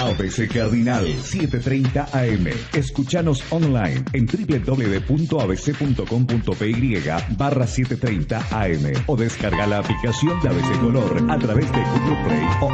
ABC Cardinal 7:30 AM. Escuchanos online en www.abc.com.py/7:30 AM o descarga la aplicación de ABC Color a través de Google Play o